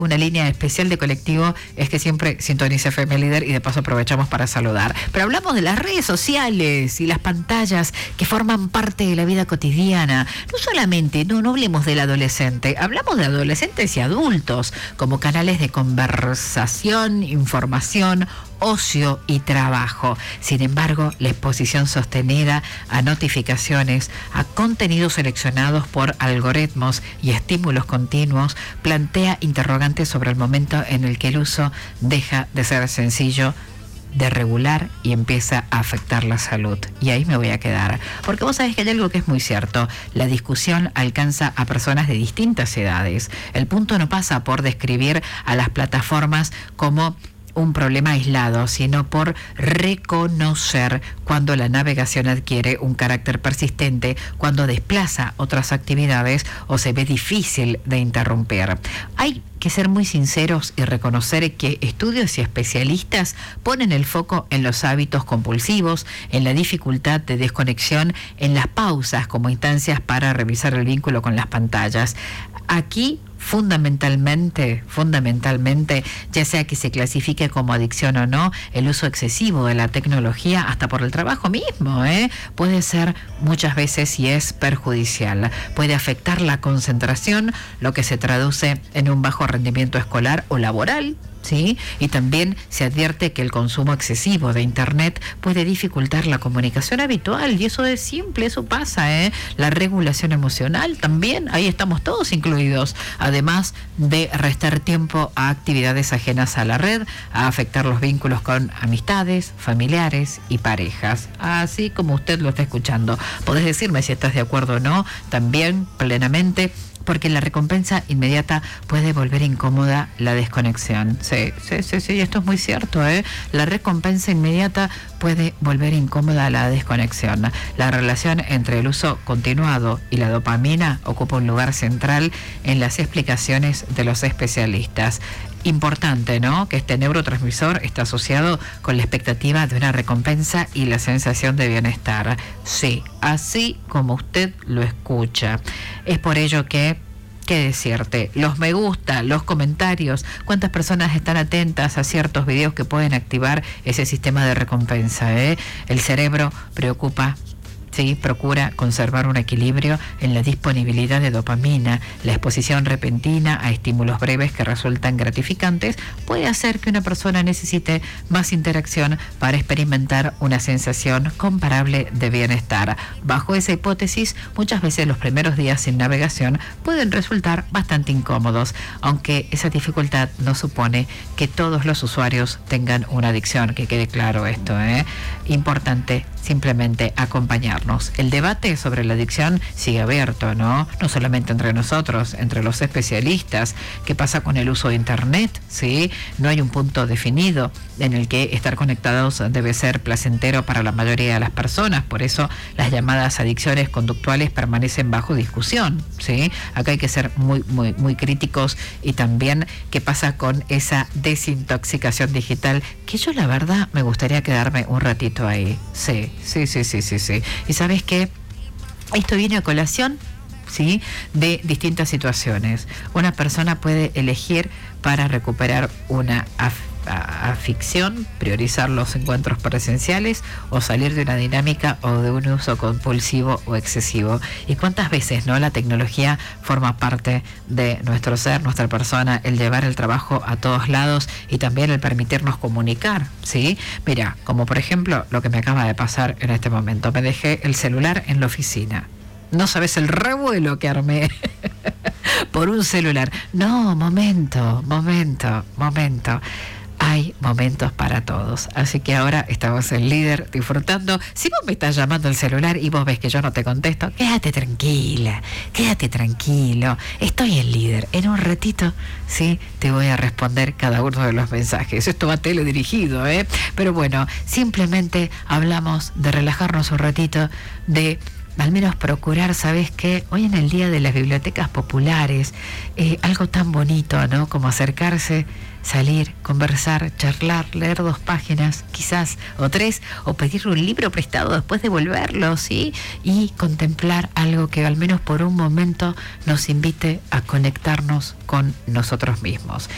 Una línea especial de colectivo es que siempre sintoniza FM Líder y de paso aprovechamos para saludar. Pero hablamos de las redes sociales y las pantallas que forman parte de la vida cotidiana. No solamente, no hablemos del adolescente, hablamos de adolescentes y adultos como canales de conversación, información, ocio y trabajo. Sin embargo, la exposición sostenida a notificaciones, a contenidos seleccionados por algoritmos y estímulos continuos, plantea interrogantes sobre el momento en el que el uso deja de ser sencillo, de regular y empieza a afectar la salud. Y ahí me voy a quedar, porque vos sabés que hay algo que es muy cierto: la discusión alcanza a personas de distintas edades. El punto no pasa por describir a las plataformas como un problema aislado, sino por reconocer cuando la navegación adquiere un carácter persistente, cuando desplaza otras actividades o se ve difícil de interrumpir. Hay que ser muy sinceros y reconocer que estudios y especialistas ponen el foco en los hábitos compulsivos, en la dificultad de desconexión, en las pausas como instancias para revisar el vínculo con las pantallas. Aquí fundamentalmente, ya sea que se clasifique como adicción o no, el uso excesivo de la tecnología, hasta por el trabajo mismo, puede ser muchas veces y es perjudicial. Puede afectar la concentración, lo que se traduce en un bajo rendimiento escolar o laboral, ¿sí? Y también se advierte que el consumo excesivo de Internet puede dificultar la comunicación habitual, y eso es simple, eso pasa, La regulación emocional también, ahí estamos todos incluidos, además de restar tiempo a actividades ajenas a la red, a afectar los vínculos con amistades, familiares y parejas, así como usted lo está escuchando. Podés decirme si estás de acuerdo o no, también plenamente, porque la recompensa inmediata puede volver incómoda la desconexión. Sí, esto es muy cierto, La recompensa inmediata puede volver incómoda la desconexión. La relación entre el uso continuado y la dopamina ocupa un lugar central en las explicaciones de los especialistas. Importante, ¿no?, que este neurotransmisor está asociado con la expectativa de una recompensa y la sensación de bienestar. Sí, así como usted lo escucha. Es por ello que, ¿qué decirte? Los me gusta, los comentarios, cuántas personas están atentas a ciertos videos que pueden activar ese sistema de recompensa, El cerebro procura conservar un equilibrio en la disponibilidad de dopamina. La exposición repentina a estímulos breves que resultan gratificantes puede hacer que una persona necesite más interacción para experimentar una sensación comparable de bienestar. Bajo esa hipótesis, muchas veces los primeros días sin navegación pueden resultar bastante incómodos, aunque esa dificultad no supone que todos los usuarios tengan una adicción, que quede claro esto, Importante simplemente acompañarnos. El debate sobre la adicción sigue abierto, ¿no? No solamente entre nosotros, entre los especialistas. ¿Qué pasa con el uso de Internet? ¿Sí? No hay un punto definido en el que estar conectados debe ser placentero para la mayoría de las personas. Por eso las llamadas adicciones conductuales permanecen bajo discusión, ¿sí? Acá hay que ser muy críticos. Y también, ¿qué pasa con esa desintoxicación digital? Que yo, la verdad, me gustaría quedarme un ratito ahí. Sí. Y ¿sabes qué? Esto viene a colación, ¿sí?, de distintas situaciones. Una persona puede elegir para recuperar una afición, priorizar los encuentros presenciales o salir de una dinámica o de un uso compulsivo o excesivo. Y cuántas veces, ¿no?, la tecnología forma parte de nuestro ser, nuestra persona, el llevar el trabajo a todos lados y también el permitirnos comunicar, ¿sí? Mira, como por ejemplo lo que me acaba de pasar en este momento. Me dejé el celular en la oficina. No sabes el revuelo que armé por un celular. No, momento. Hay momentos para todos, así que ahora estamos en Líder disfrutando. Si vos me estás llamando al celular y vos ves que yo no te contesto, quédate tranquila, quédate tranquilo, estoy en Líder. En un ratito, sí, te voy a responder cada uno de los mensajes. Esto va teledirigido, pero bueno, simplemente hablamos de relajarnos un ratito, de al menos procurar, ¿sabes qué? Hoy en el Día de las Bibliotecas Populares, algo tan bonito, ¿no?, como acercarse, salir, conversar, charlar, leer 2 páginas, quizás, o 3, o pedir un libro prestado después de devolverlo, ¿sí? Y contemplar algo que al menos por un momento nos invite a conectarnos con nosotros mismos.